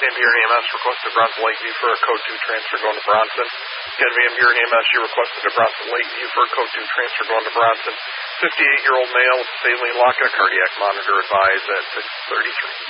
Van Buren EMS requested Bronson Lakeview for a Code 2 transfer going to Bronson. Again, Van Buren EMS, you requested a Bronson Lakeview for a Code 2 transfer going to Bronson. 58-year-old male with saline lock and a cardiac monitor advised at 6:33.